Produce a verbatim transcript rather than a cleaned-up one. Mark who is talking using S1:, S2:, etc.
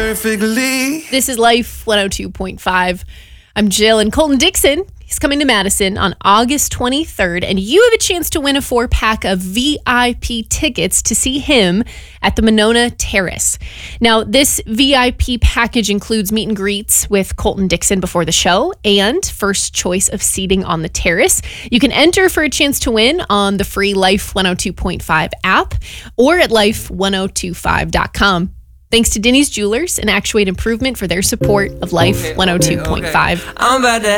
S1: perfectly.
S2: This is Life one oh two point five. I'm Jill, and Colton Dixon, he's coming to Madison on August twenty-third, and you have a chance to win a four-pack of V I P tickets to see him at the Monona Terrace. Now, this V I P package includes meet and greets with Colton Dixon before the show and first choice of seating on the terrace. You can enter for a chance to win on the free Life one oh two point five app or at life one oh two five dot com. Thanks to Denny's Jewelers and Actuate Improvement for their support of Life one oh two point five.
S1: I'm about to